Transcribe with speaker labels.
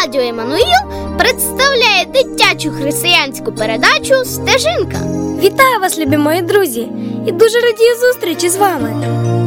Speaker 1: Радіо Еммануїл представляє дитячу християнську передачу «Стежинка».
Speaker 2: Вітаю вас, любі мої друзі, і дуже радію зустрічі з вами.